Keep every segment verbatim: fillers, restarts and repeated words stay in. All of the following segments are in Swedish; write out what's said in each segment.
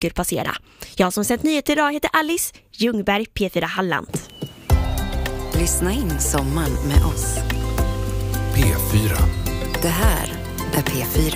klockor passera. Jag som sänt nyheter idag heter Alice Ljungberg, P fyra Halland. Lyssna in sommaren med oss. P fyra. Det här är P fyra.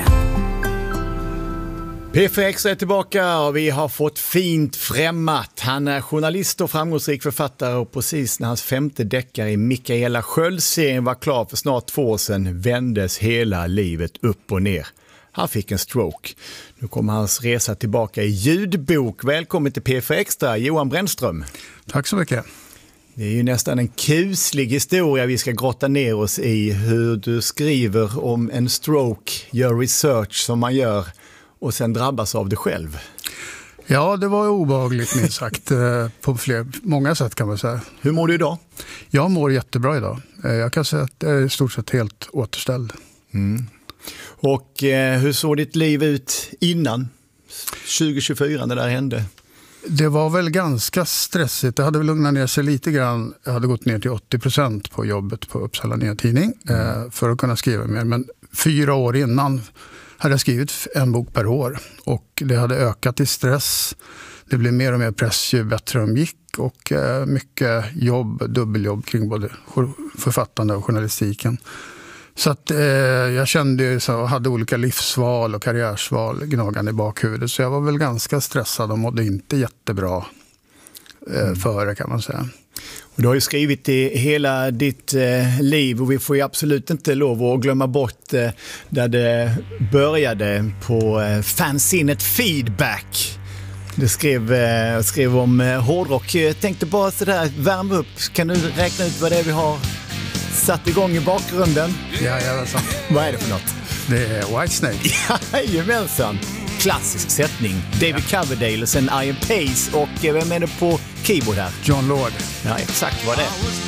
P fyra Extra är tillbaka och vi har fått fint främmat. Han är journalist och framgångsrik författare, och precis när hans femte deckare i Mikaela Sköld-serien var klar för snart två år sedan vändes hela livet upp och ner. Han fick en stroke. Nu kommer hans resa tillbaka i ljudbok. Välkommen till P fyra Extra, Johan Brännström. Tack så mycket. Det är ju nästan en kuslig historia vi ska grotta ner oss i, hur du skriver om en stroke, gör research som man gör och sen drabbas av det själv. Ja, det var obehagligt minst sagt på fler, många sätt kan man säga. Hur mår du idag? Jag mår jättebra idag. Jag kan säga att jag är i stort sett helt återställd. Mm. Och eh, hur såg ditt liv ut innan tjugo tjugofyra när det där hände? Det var väl ganska stressigt. Det hade väl lugnat ner sig lite grann. Jag hade gått ner till åttio procent på jobbet på Uppsala Nya Tidning mm. eh, för att kunna skriva mer. Men fyra år innan hade jag skrivit en bok per år. Och det hade ökat i stress. Det blev mer och mer press ju bättre de gick. Och eh, mycket jobb, dubbeljobb kring både författande och journalistiken. Så att eh, jag kände ju så, hade olika livsval och karriärsval gnagande i bakhuvudet. Så jag var väl ganska stressad och mådde inte jättebra eh, mm. före kan man säga. Och du har ju skrivit i hela ditt eh, liv, och vi får ju absolut inte lov att glömma bort eh, där det började på eh, fanzinet Feedback. Du skrev, eh, skrev om eh, hårdrock. Jag tänkte bara sådär, värma upp. Kan du räkna ut vad det är vi har satt igång i bakgrunden? Ja, jajamensan. Vad är det för något? Det är Whitesnake. Jajamensan. Klassisk sättning. David ja. Coverdale och sen Ian Pace. Och vem är det på keyboard här? John Lord. Ja, exakt vad det är.